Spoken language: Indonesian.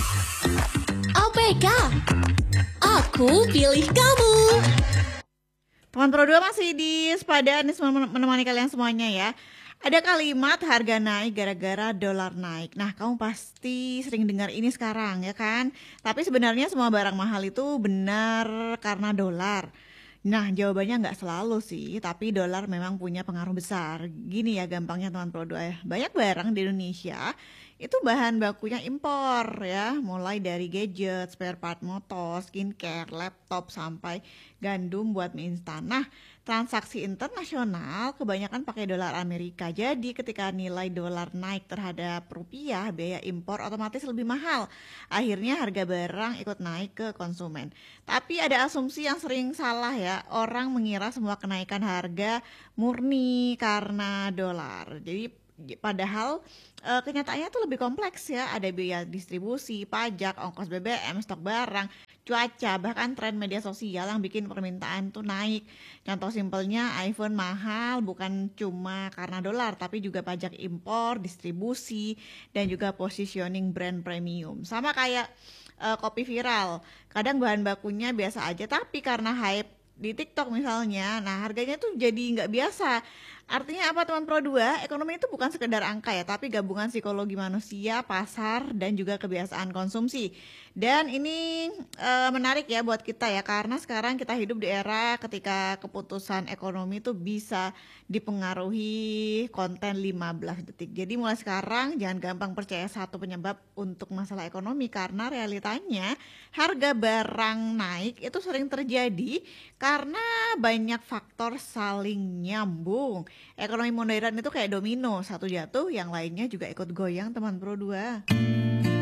APK, aku pilih kamu. Teman Pro 2 masih di Sepada Anies menemani kalian semuanya ya. Ada kalimat harga naik gara-gara dolar naik. Nah, kamu pasti sering dengar ini sekarang ya kan? Tapi sebenarnya semua barang mahal itu benar karena dolar. Nah, jawabannya nggak selalu sih, tapi dolar memang punya pengaruh besar. Gini ya gampangnya teman Pro 2 ya. Banyak barang di Indonesia itu bahan bakunya impor ya, mulai dari gadget, spare part motor, skincare, laptop, sampai gandum buat mie instan. Nah, transaksi internasional kebanyakan pakai dolar Amerika. Jadi ketika nilai dolar naik terhadap rupiah, biaya impor otomatis lebih mahal. Akhirnya harga barang ikut naik ke konsumen. Tapi ada asumsi yang sering salah ya. Orang mengira semua kenaikan harga murni karena dolar. Jadi padahal kenyataannya itu lebih kompleks ya. Ada biaya distribusi, pajak, ongkos BBM, stok barang, cuaca, bahkan tren media sosial yang bikin permintaan tuh naik. Contoh simpelnya iPhone mahal bukan cuma karena dolar, tapi juga pajak impor, distribusi, dan juga positioning brand premium. Sama kayak kopi viral. Kadang bahan bakunya biasa aja, tapi karena hype di TikTok misalnya, nah harganya tuh jadi nggak biasa. Artinya apa teman Pro 2? Ekonomi itu bukan sekedar angka ya, tapi gabungan psikologi manusia, pasar, dan juga kebiasaan konsumsi. Dan ini menarik ya buat kita ya, karena sekarang kita hidup di era ketika keputusan ekonomi itu bisa dipengaruhi konten 15 detik. Jadi mulai sekarang jangan gampang percaya satu penyebab untuk masalah ekonomi, karena realitanya harga barang naik itu sering terjadi karena banyak faktor saling nyambung. Ekonomi modern itu kayak domino, satu jatuh yang lainnya juga ikut goyang teman Pro 2.